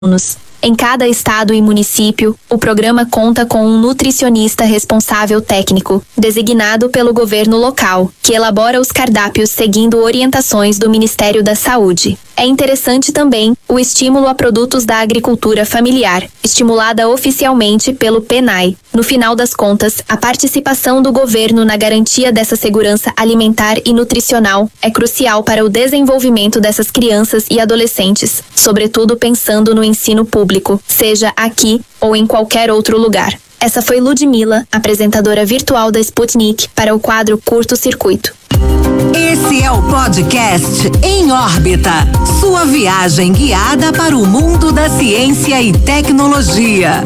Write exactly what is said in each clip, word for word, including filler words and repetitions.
alunos. Em cada estado e município, o programa conta com um nutricionista responsável técnico, designado pelo governo local, que elabora os cardápios seguindo orientações do Ministério da Saúde. É interessante também o estímulo a produtos da agricultura familiar, estimulada oficialmente pelo P N A E. No final das contas, a participação do governo na garantia dessa segurança alimentar e nutricional é crucial para o desenvolvimento dessas crianças e adolescentes, sobretudo pensando no ensino público, seja aqui ou em qualquer outro lugar. Essa foi Ludmila, apresentadora virtual da Sputnik, para o quadro Curto Circuito. Esse é o podcast Em Órbita, sua viagem guiada para o mundo da ciência e tecnologia.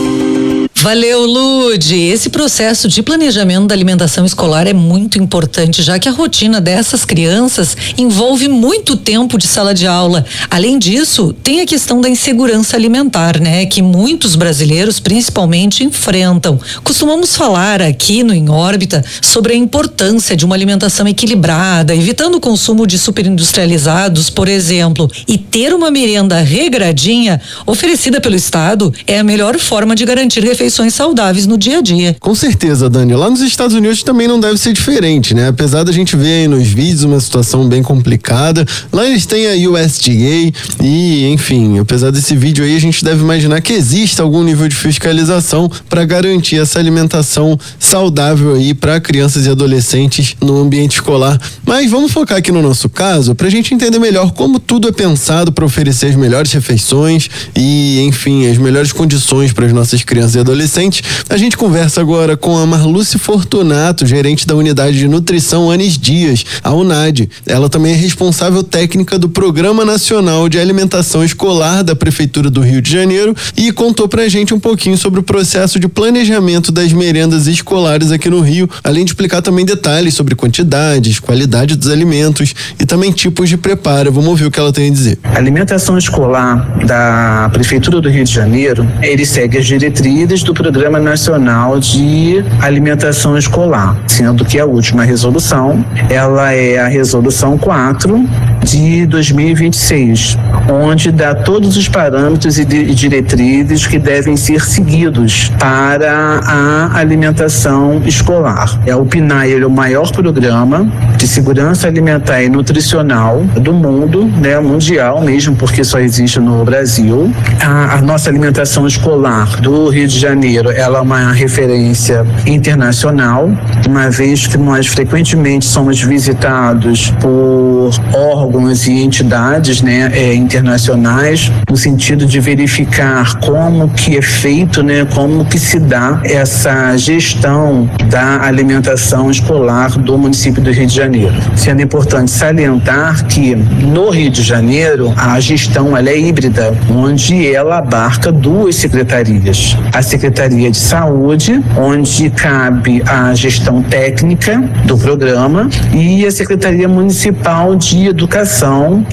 Valeu, Lud! Esse processo de planejamento da alimentação escolar é muito importante, já que a rotina dessas crianças envolve muito tempo de sala de aula. Além disso, tem a questão da insegurança alimentar, né? Que muitos brasileiros, principalmente, enfrentam. Costumamos falar aqui no Em Órbita sobre a importância de uma alimentação equilibrada, evitando o consumo de superindustrializados, por exemplo. E ter uma merenda regradinha, oferecida pelo Estado, é a melhor forma de garantir refeições saudáveis no dia a dia. Com certeza, Dani. Lá nos Estados Unidos também não deve ser diferente, né? Apesar da gente ver aí nos vídeos uma situação bem complicada, lá eles têm a U S D A e, enfim, apesar desse vídeo aí, a gente deve imaginar que existe algum nível de fiscalização para garantir essa alimentação saudável aí para crianças e adolescentes no ambiente escolar. Mas vamos focar aqui no nosso caso para a gente entender melhor como tudo é pensado para oferecer as melhores refeições e, enfim, as melhores condições para as nossas crianças e adolescentes. A gente conversa agora com a Marluce Fortunato, gerente da Unidade de Nutrição Anis Dias, a UNAD. Ela também é responsável técnica do Programa Nacional de Alimentação Escolar da Prefeitura do Rio de Janeiro e contou pra gente um pouquinho sobre o processo de planejamento das merendas escolares aqui no Rio, além de explicar também detalhes sobre quantidades, qualidade dos alimentos e também tipos de preparo. Vamos ouvir o que ela tem a dizer. A alimentação escolar da Prefeitura do Rio de Janeiro, ele segue as diretrizes do Programa Nacional de Alimentação Escolar, sendo que a última resolução, ela é a resolução quatro de dois mil e vinte e seis, onde dá todos os parâmetros e diretrizes que devem ser seguidos para a alimentação escolar. É o P N A E, ele é o maior programa de segurança alimentar e nutricional do mundo, né, mundial mesmo, porque só existe no Brasil. A, a nossa alimentação escolar do Rio de Janeiro, ela é uma referência internacional, uma vez que nós frequentemente somos visitados por órgãos e entidades, né, é, internacionais, no sentido de verificar como que é feito, né, como que se dá essa gestão da alimentação escolar do município do Rio de Janeiro. Sendo importante salientar que no Rio de Janeiro a gestão ela é híbrida, onde ela abarca duas secretarias. A Secretaria de Saúde, onde cabe a gestão técnica do programa, e a Secretaria Municipal de Educação,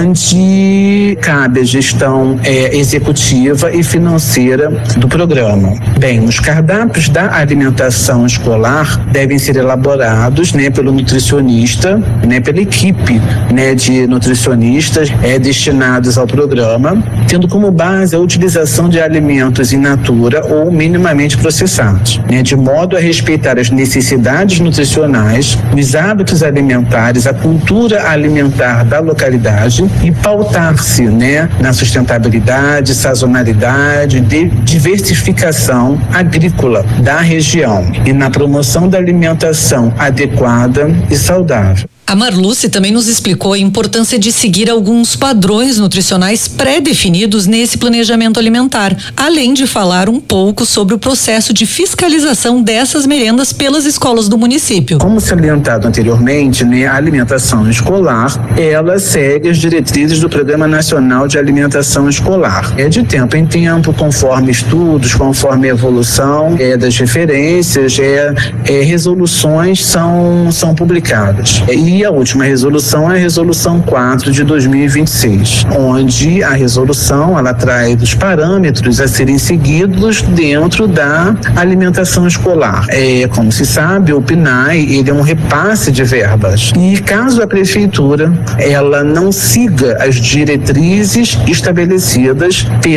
onde cabe a gestão é, executiva e financeira do programa. Bem, os cardápios da alimentação escolar devem ser elaborados, né, pelo nutricionista, né, pela equipe, né, de nutricionistas é, destinados ao programa, tendo como base a utilização de alimentos in natura ou minimamente processados, né, de modo a respeitar as necessidades nutricionais, os hábitos alimentares, a cultura alimentar da localidade e pautar-se, né, na sustentabilidade, sazonalidade, de diversificação agrícola da região e na promoção da alimentação adequada e saudável. A Marluce também nos explicou a importância de seguir alguns padrões nutricionais pré-definidos nesse planejamento alimentar, além de falar um pouco sobre o processo de fiscalização dessas merendas pelas escolas do município. Como salientado anteriormente, né, a alimentação escolar, ela segue as diretrizes do Programa Nacional de Alimentação Escolar. É de tempo em tempo, conforme estudos, conforme a evolução é, das referências, é, é, resoluções são, são publicadas. E E a última resolução é a resolução quatro de dois mil e vinte e seis, onde a resolução ela traz os parâmetros a serem seguidos dentro da alimentação escolar. É, como se sabe, o P N A E ele é um repasse de verbas. E caso a prefeitura ela não siga as diretrizes estabelecidas